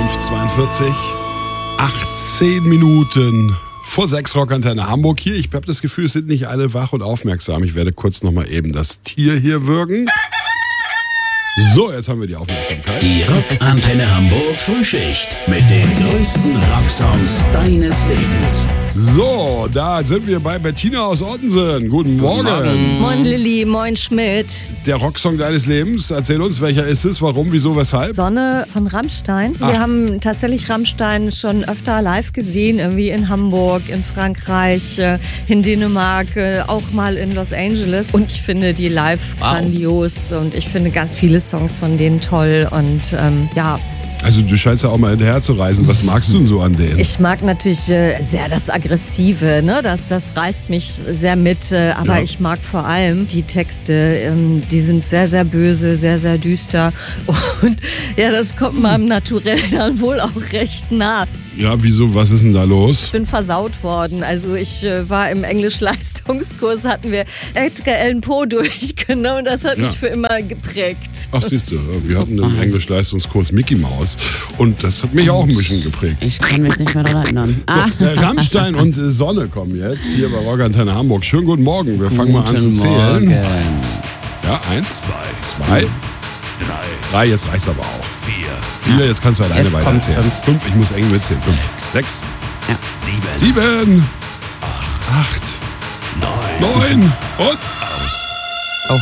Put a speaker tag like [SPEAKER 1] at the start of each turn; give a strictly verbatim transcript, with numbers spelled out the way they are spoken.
[SPEAKER 1] fünf zweiundvierzig, achtzehn Minuten vor sechs, Rockantenne Hamburg hier. Ich habe das Gefühl, es sind nicht alle wach und aufmerksam. Ich werde kurz nochmal eben das Tier hier würgen. So, jetzt haben wir die Aufmerksamkeit.
[SPEAKER 2] Die Rockantenne Hamburg Frühschicht mit den größten Rocksongs deines Lebens.
[SPEAKER 1] So, da sind wir bei Bettina aus Ottensen. Guten Morgen.
[SPEAKER 2] Guten Morgen.
[SPEAKER 3] Moin Lilly, moin Schmidt.
[SPEAKER 1] Der Rocksong deines Lebens. Erzähl uns, welcher ist es, warum, wieso, weshalb?
[SPEAKER 3] Sonne von Rammstein.
[SPEAKER 1] Ach.
[SPEAKER 3] Wir haben tatsächlich Rammstein schon öfter live gesehen, irgendwie in Hamburg, in Frankreich, in Dänemark, auch mal in Los Angeles. Und ich finde die live
[SPEAKER 2] Wow.
[SPEAKER 3] grandios und ich finde ganz viele Songs von denen toll und ähm, ja.
[SPEAKER 1] Also du scheinst ja auch mal hinterher zu reisen. Was magst du denn so an denen?
[SPEAKER 3] Ich mag natürlich äh, sehr das Aggressive, ne? das, das reißt mich sehr mit, äh, aber
[SPEAKER 1] Ja.
[SPEAKER 3] ich mag vor allem die Texte, ähm, die sind sehr, sehr böse, sehr, sehr düster und ja, das kommt meinem Naturell dann wohl auch recht nah.
[SPEAKER 1] Ja, wieso, was ist denn da los?
[SPEAKER 3] Ich bin versaut worden, also ich äh, war im Englisch-Leistungskurs, hatten wir Edgar Allan Poe durchgenommen, das hat
[SPEAKER 1] Ja.
[SPEAKER 3] mich für immer geprägt.
[SPEAKER 1] Ach, siehst du, wir hatten im Englisch-Leistungskurs Mickey Mouse und das hat mich auch ein bisschen geprägt.
[SPEAKER 4] Ich kann mich nicht mehr daran erinnern. Ah.
[SPEAKER 1] So, äh, Rammstein und äh, Sonne kommen jetzt hier bei Rockantenne Hamburg. Schönen guten Morgen, wir fangen mal an zu
[SPEAKER 4] Guten
[SPEAKER 1] zählen.
[SPEAKER 4] Morgen.
[SPEAKER 1] Ja, eins, zwei, zwei,
[SPEAKER 2] Drei,
[SPEAKER 1] drei, jetzt reicht's aber auch.
[SPEAKER 2] vier,
[SPEAKER 1] Vier, jetzt kannst du alleine
[SPEAKER 4] Jetzt
[SPEAKER 1] weiter
[SPEAKER 4] kommt
[SPEAKER 1] zählen.
[SPEAKER 4] fünf.
[SPEAKER 1] Fünf, ich muss eng mitzählen. Fünf, sechs,
[SPEAKER 2] sieben,
[SPEAKER 1] sieben, acht,
[SPEAKER 2] neun.
[SPEAKER 1] neun und